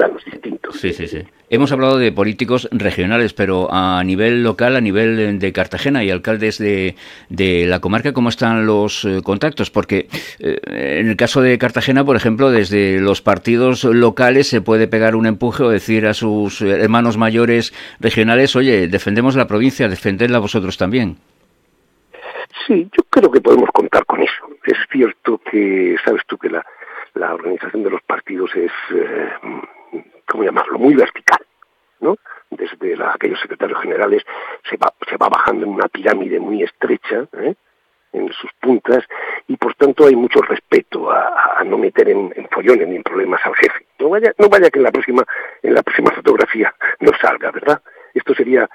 planos distintos. Sí, sí, sí. Hemos hablado de políticos regionales, pero a nivel local, a nivel de Cartagena y alcaldes de la comarca, ¿cómo están los contactos? Porque en el caso de Cartagena, por ejemplo, desde los partidos locales se puede pegar un empuje o decir a sus hermanos mayores regionales, oye, defendemos la provincia, defendedla vosotros también. Sí, yo creo que podemos contar con eso. Es cierto que, sabes tú, que la organización de los partidos es, ¿cómo llamarlo?, muy vertical, ¿no? Desde aquellos secretarios generales se va bajando en una pirámide muy estrecha, en sus puntas, y por tanto hay mucho respeto a no meter en follones ni en problemas al jefe. No vaya que en la próxima fotografía no salga, ¿verdad? Esto sería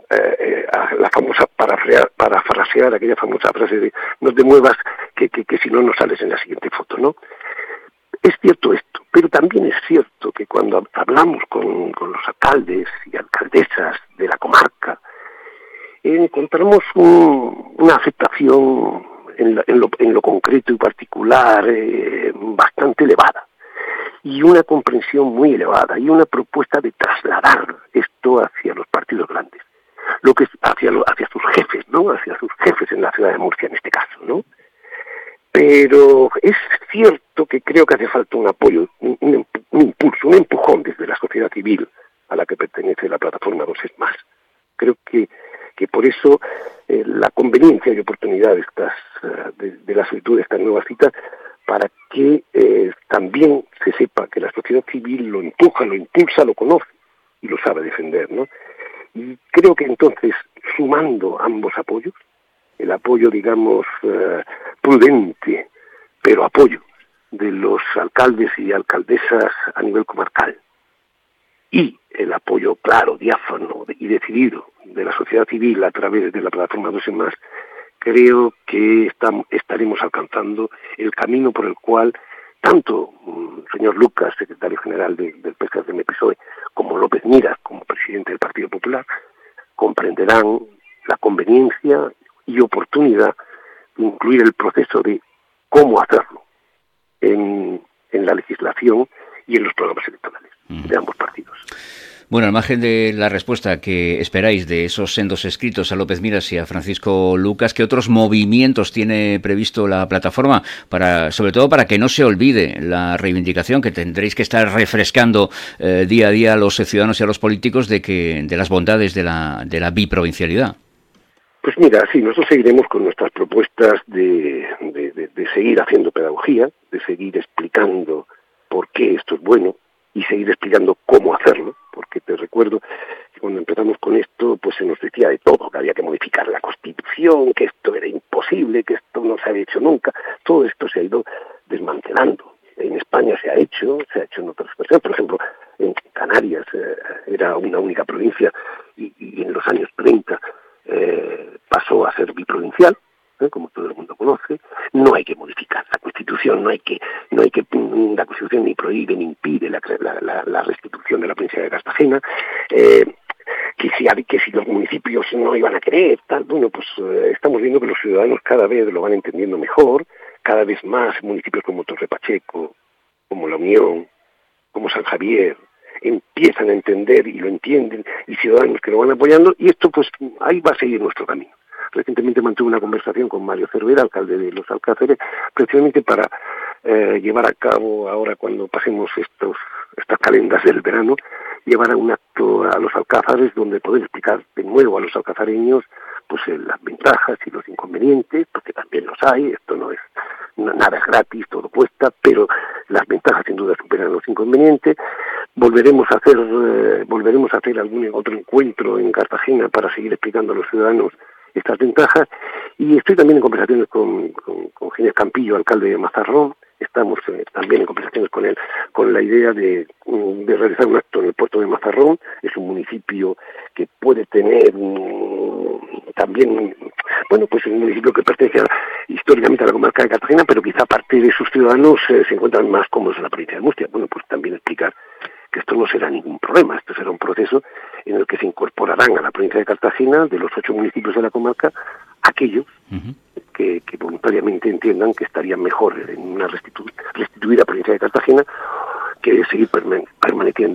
la famosa parafrasear aquella famosa frase de no te muevas que si no sales en la siguiente foto, ¿no? Es cierto esto, pero también es cierto que cuando hablamos con los alcaldes y alcaldesas de la comarca, encontramos una aceptación en lo concreto y particular bastante elevada, y una comprensión muy elevada, y una propuesta de trasladar esto hacia los partidos grandes, lo que es hacia sus jefes, ¿no? Hacia sus jefes en la ciudad de Murcia en este caso, ¿no? Pero es cierto que creo que hace falta un apoyo, un impulso, un empujón desde la sociedad civil a la que pertenece la plataforma 2 Creo que por eso la conveniencia y oportunidad de la solicitud de estas nuevas citas, para que también se sepa que la sociedad civil lo empuja, lo impulsa, lo conoce y lo sabe defender, ¿no? Y creo que entonces, sumando ambos apoyos, el apoyo, digamos, prudente, pero apoyo de los alcaldes y alcaldesas a nivel comarcal, y el apoyo claro, diáfano y decidido de la sociedad civil a través de la plataforma 2 creo que estaremos alcanzando el camino por el cual tanto el señor Lucas, secretario general del PSOE, como López Miras, como presidente del Partido Popular, comprenderán la conveniencia y oportunidad de incluir el proceso de cómo hacerlo en la legislación y en los programas electorales de ambos partidos. Bueno, al margen de la respuesta que esperáis de esos sendos escritos a López Miras y a Francisco Lucas, ¿qué otros movimientos tiene previsto la plataforma sobre todo para que no se olvide la reivindicación que tendréis que estar refrescando día a día a los ciudadanos y a los políticos de las bondades de la biprovincialidad? Pues mira, sí, nosotros seguiremos con nuestras propuestas de seguir haciendo pedagogía, de seguir explicando por qué esto es bueno y seguir explicando cómo hacerlo, porque te recuerdo que cuando empezamos con esto, pues se nos decía de todo, que había que modificar la Constitución, que esto era imposible, que esto no se había hecho nunca. Todo esto se ha ido desmantelando. En España se ha hecho en otras ocasiones. Por ejemplo, en Canarias era una única provincia y en los años 30 pasó a ser biprovincial, como todo el mundo conoce. No hay que modificar la Constitución, la Constitución ni prohíbe ni impide la restitución de la provincia de Cartagena, que si los municipios no iban a querer, tal, bueno, pues estamos viendo que los ciudadanos cada vez lo van entendiendo mejor, cada vez más municipios como Torre Pacheco, como La Unión, como San Javier, empiezan a entender y lo entienden, y ciudadanos que lo van apoyando, y esto pues ahí va a seguir nuestro camino. Recientemente mantuve una conversación con Mario Cervera, alcalde de Los Alcázares, precisamente para llevar a cabo, ahora cuando pasemos estas calendas del verano, llevar a un acto a Los Alcázares donde poder explicar de nuevo a los alcazareños pues las ventajas y los inconvenientes, porque también los hay, esto no es nada es gratis, todo cuesta, pero las ventajas sin duda superan los inconvenientes. Volveremos a hacer algún otro encuentro en Cartagena para seguir explicando a los ciudadanos estas ventajas, y estoy también en conversaciones con Ginés Campillo, alcalde de Mazarrón. Estamos también en conversaciones con él, con la idea de realizar un acto en el puerto de Mazarrón. Es un municipio que puede tener también, bueno, pues un municipio que pertenece históricamente a la comarca de Cartagena, pero quizá parte de sus ciudadanos se encuentran más cómodos en la provincia de Murcia. Bueno, pues también explicar que esto no será ningún problema, esto será un proceso en el que se incorporarán a la provincia de Cartagena, de los 8 municipios de la comarca, aquellos que voluntariamente entiendan que estarían mejor en una restituida provincia de Cartagena que seguir permaneciendo